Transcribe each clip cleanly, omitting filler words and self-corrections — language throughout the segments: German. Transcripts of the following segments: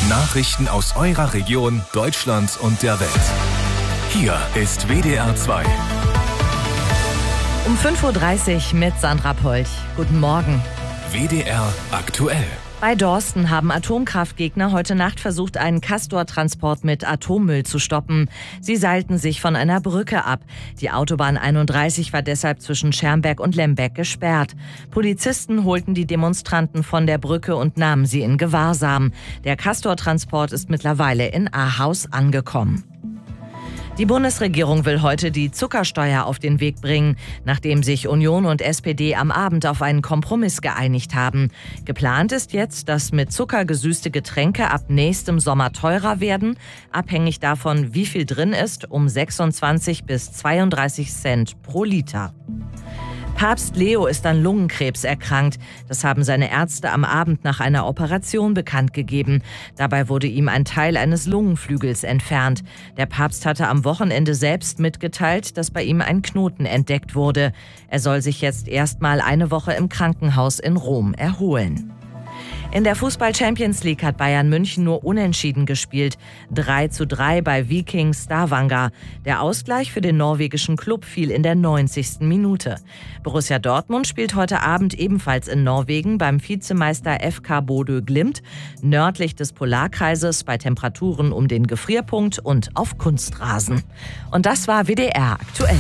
Nachrichten aus eurer Region, Deutschland und der Welt. Hier ist WDR 2. Um 5.30 Uhr mit Sandra Polch. Guten Morgen. WDR aktuell. Bei Dorsten haben Atomkraftgegner heute Nacht versucht, einen Castor-Transport mit Atommüll zu stoppen. Sie seilten sich von einer Brücke ab. Die Autobahn 31 war deshalb zwischen Schermberg und Lembeck gesperrt. Polizisten holten die Demonstranten von der Brücke und nahmen sie in Gewahrsam. Der Castor-Transport ist mittlerweile in Ahaus angekommen. Die Bundesregierung will heute die Zuckersteuer auf den Weg bringen, nachdem sich Union und SPD am Abend auf einen Kompromiss geeinigt haben. Geplant ist jetzt, dass mit Zucker gesüßte Getränke ab nächstem Sommer teurer werden, abhängig davon, wie viel drin ist, um 26 bis 32 Cent pro Liter. Papst Leo ist an Lungenkrebs erkrankt. Das haben seine Ärzte am Abend nach einer Operation bekannt gegeben. Dabei wurde ihm ein Teil eines Lungenflügels entfernt. Der Papst hatte am Wochenende selbst mitgeteilt, dass bei ihm ein Knoten entdeckt wurde. Er soll sich jetzt erstmal eine Woche im Krankenhaus in Rom erholen. In der Fußball-Champions League hat Bayern München nur unentschieden gespielt. 3:3 bei Viking Stavanger. Der Ausgleich für den norwegischen Klub fiel in der 90. Minute. Borussia Dortmund spielt heute Abend ebenfalls in Norwegen beim Vizemeister FK Bodø Glimt, nördlich des Polarkreises bei Temperaturen um den Gefrierpunkt und auf Kunstrasen. Und das war WDR aktuell.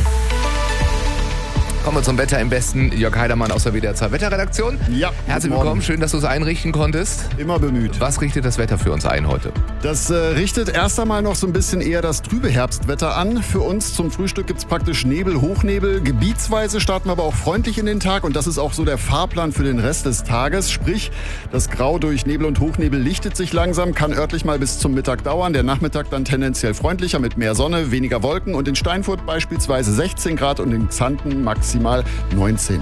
Kommen wir zum Wetter im Besten. Jörg Heidermann aus der WDR 2 Wetterredaktion. Ja. Herzlich willkommen, schön, dass du es einrichten konntest. Immer bemüht. Was richtet das Wetter für uns ein heute? Das richtet erst einmal noch so ein bisschen eher das trübe Herbstwetter an. Für uns zum Frühstück gibt es praktisch Nebel, Hochnebel. Gebietsweise starten wir aber auch freundlich in den Tag. Und das ist auch so der Fahrplan für den Rest des Tages. Sprich, das Grau durch Nebel und Hochnebel lichtet sich langsam, kann örtlich mal bis zum Mittag dauern. Der Nachmittag dann tendenziell freundlicher mit mehr Sonne, weniger Wolken. Und in Steinfurt beispielsweise 16 Grad und in Xanten maximal 19.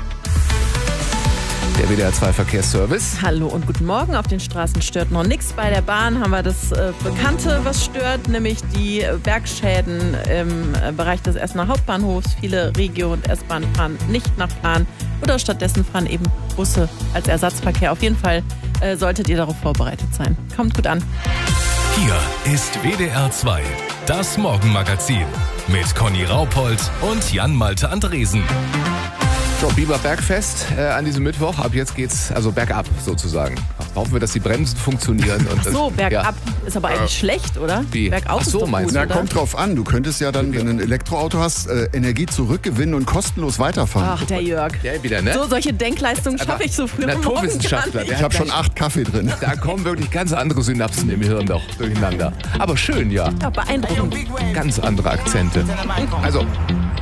Der WDR 2 Verkehrsservice. Hallo und guten Morgen. Auf den Straßen stört noch nichts. Bei der Bahn haben wir das Bekannte, was stört, nämlich die Bergschäden im Bereich des Essener Hauptbahnhofs. Viele Regio- und S-Bahnen fahren nicht nach Plan oder stattdessen fahren eben Busse als Ersatzverkehr. Auf jeden Fall solltet ihr darauf vorbereitet sein. Kommt gut an. Hier ist WDR 2, das Morgenmagazin mit Conny Raupold und Jan-Malte Andresen. So, Biber Bergfest an diesem Mittwoch. Ab jetzt geht's also bergab sozusagen. Hoffen wir, dass die Bremsen funktionieren. Und Ach so, bergab ist aber eigentlich schlecht, oder? Wie? Bergauf Ach so, ist doch meinst gut, du? Na, oder? kommt drauf an. Du könntest ja dann, wenn du ein Elektroauto hast, Energie zurückgewinnen und kostenlos weiterfahren. Ach, der Jörg. Der wieder, ne? So, solche Denkleistungen schaffe ich so früh am Morgen Naturwissenschaftler, gar der Ich habe schon 8 Kaffee drin. Da kommen wirklich ganz andere Synapsen im Hirn doch durcheinander. Aber schön, ja. Ja, beeindruckend. Ganz andere Akzente. Also,